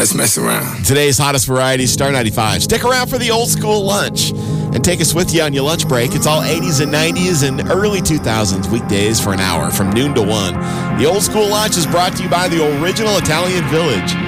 Let's mess around. Today's hottest varieties, Star 95. Stick around for the old school lunch and take us with you on your lunch break. It's all 80s and 90s and early 2000s weekdays for an hour from noon to 1. The old school lunch is brought to you by the Original Italian Village.